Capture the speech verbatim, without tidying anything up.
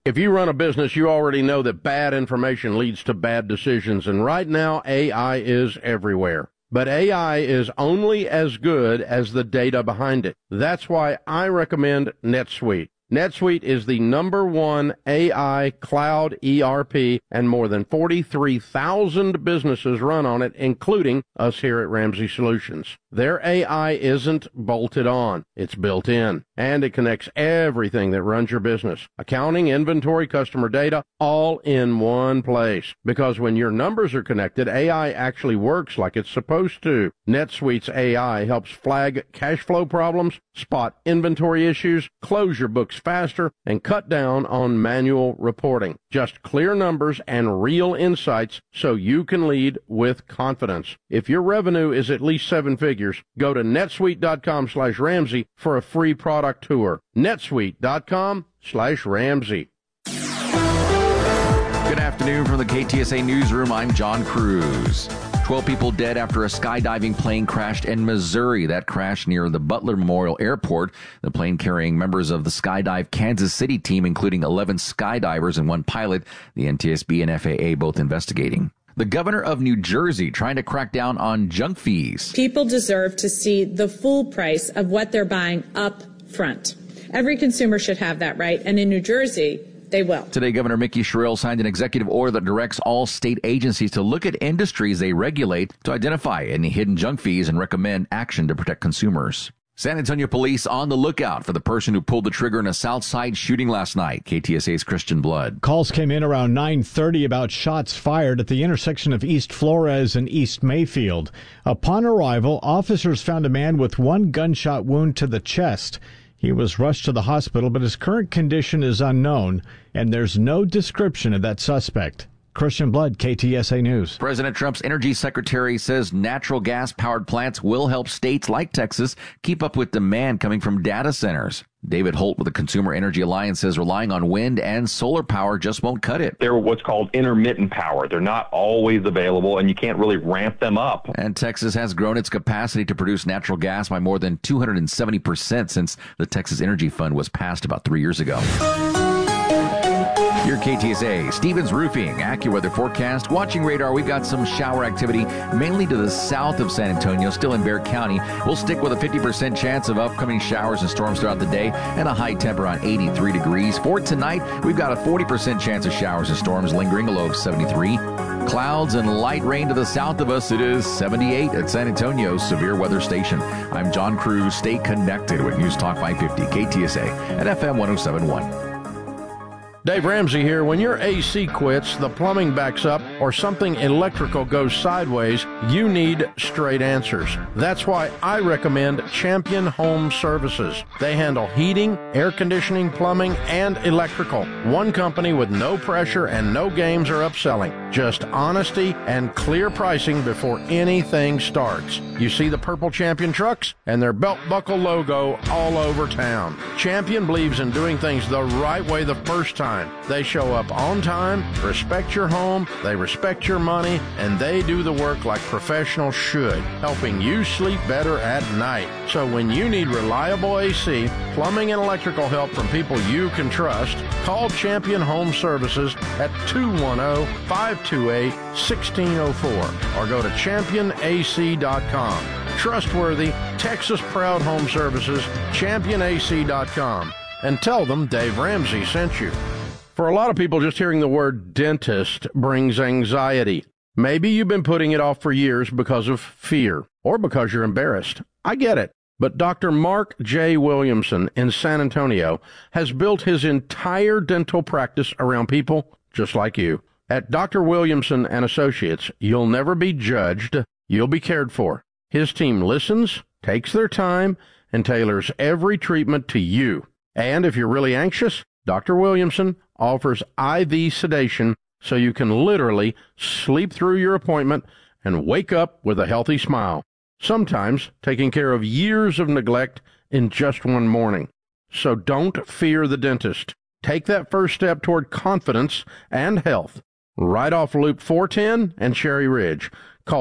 If you run a business, you already know that bad information leads to bad decisions, and right now A I is everywhere. But A I is only as good as the data behind it. That's why I recommend NetSuite. NetSuite is the number one A I cloud E R P, and more than forty-three thousand businesses run on it, including us here at Ramsey Solutions. Their A I isn't bolted on. It's built in, and it connects everything that runs your business. Accounting, inventory, customer data, all in one place. Because when your numbers are connected, A I actually works like it's supposed to. NetSuite's A I helps flag cash flow problems, spot inventory issues, close your books faster, and cut down on manual reporting. Just clear numbers and real insights so you can lead with confidence. If your revenue is at least seven figures, go to netsuite.com slash Ramsey for a free product tour. netsuite.com slash Ramsey. Good afternoon from the K T S A Newsroom. I'm John Cruz. twelve people dead after a skydiving plane crashed in Missouri. That crashed near the Butler Memorial Airport. The plane carrying members of the Skydive Kansas City team, including eleven skydivers and one pilot. The N T S B and F A A both investigating. The governor of New Jersey trying to crack down on junk fees. People deserve to see the full price of what they're buying up front. Every consumer should have that right, and in New Jersey, they will. Today, Governor Mickey Sherrill signed an executive order that directs all state agencies to look at industries they regulate to identify any hidden junk fees and recommend action to protect consumers. San Antonio police on the lookout for the person who pulled the trigger in a South Side shooting last night. K T S A's Christian Blood. Calls came in around nine thirty about shots fired at the intersection of East Flores and East Mayfield. Upon arrival, officers found a man with one gunshot wound to the chest. He was rushed to the hospital, but his current condition is unknown, and there's no description of that suspect. Christian Blood, K T S A News. President Trump's energy secretary says natural gas-powered plants will help states like Texas keep up with demand coming from data centers. David Holt with the Consumer Energy Alliance says relying on wind and solar power just won't cut it. They're what's called intermittent power. They're not always available, and you can't really ramp them up. And Texas has grown its capacity to produce natural gas by more than two hundred seventy percent since the Texas Energy Fund was passed about three years ago. Your K T S A, Stevens Roofing, AccuWeather forecast. Watching radar, we've got some shower activity, mainly to the south of San Antonio, still in Bexar County. We'll stick with a fifty percent chance of upcoming showers and storms throughout the day and a high temp around eighty-three degrees. For tonight, we've got a forty percent chance of showers and storms lingering, a low of seventy-three. Clouds and light rain to the south of us. It is seventy-eight at San Antonio's severe weather station. I'm John Cruz. Stay connected with News Talk five fifty K T S A at F M one oh seven point one. Dave Ramsey here. When your A C quits, the plumbing backs up, or something electrical goes sideways, you need straight answers. That's why I recommend Champion Home Services. They handle heating, air conditioning, plumbing, and electrical. One company with no pressure and no games or upselling. Just honesty and clear pricing before anything starts. You see the purple Champion trucks and their belt buckle logo all over town. Champion believes in doing things the right way the first time. They show up on time, respect your home, they respect your money, and they do the work like professionals should, helping you sleep better at night. So when you need reliable A C, plumbing, and electrical help from people you can trust, call Champion Home Services at two one zero, five two eight, one six zero four or go to champion a c dot com. Trustworthy, Texas-proud home services, champion a c dot com. And tell them Dave Ramsey sent you. For a lot of people, just hearing the word dentist brings anxiety. Maybe you've been putting it off for years because of fear or because you're embarrassed. I get it. But Doctor Mark J. Williamson in San Antonio has built his entire dental practice around people just like you. At Doctor Williamson and Associates, you'll never be judged. You'll be cared for. His team listens, takes their time, and tailors every treatment to you. And if you're really anxious, Doctor Williamson offers I V sedation so you can literally sleep through your appointment and wake up with a healthy smile. Sometimes taking care of years of neglect in just one morning. So don't fear the dentist. Take that first step toward confidence and health. Right off Loop four ten and Cherry Ridge. Call